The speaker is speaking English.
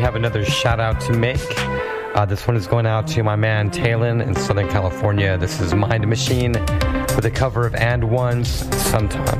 have another shout out to make. This one is going out to my man Talon in Southern California. This is Mind Machine with a cover of And One's Sometime.